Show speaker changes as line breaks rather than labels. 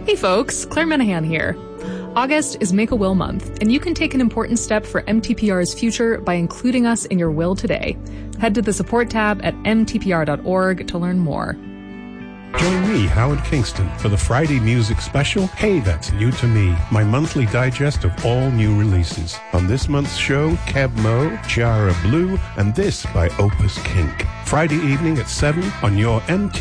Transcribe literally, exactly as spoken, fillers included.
Hey folks, Claire Menahan here. August is Make a Will Month, and you can take an important step for M T P R's future by including us in your will today. Head to the support tab at m t p r dot org to learn more.
Join me, Howard Kingston, for the Friday music special, Hey, That's New to Me, my monthly digest of all new releases. On this month's show, Keb Mo, Chiara Blue, and this by Opus Kink. Friday evening at seven on your M T